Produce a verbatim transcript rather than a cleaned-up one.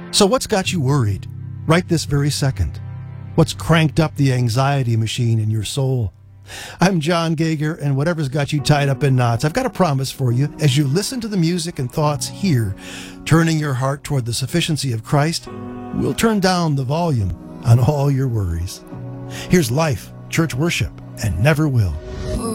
So what's got you worried right this very second? What's cranked up the anxiety machine in your soul? I'm John Gager, and whatever's got you tied up in knots, I've got a promise for you as you listen to the music and thoughts here, turning your heart toward the sufficiency of Christ. We'll turn down the volume on all your worries. Here's Life, Church Worship, and Never Will.